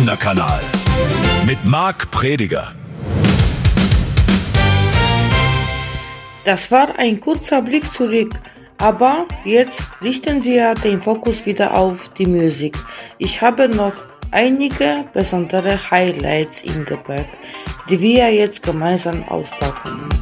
Schaffner-Kanal mit Marc Prediger. Das war ein kurzer Blick zurück, aber jetzt richten wir den Fokus wieder auf die Musik. Ich habe noch einige besondere Highlights im Gepäck, die wir jetzt gemeinsam auspacken.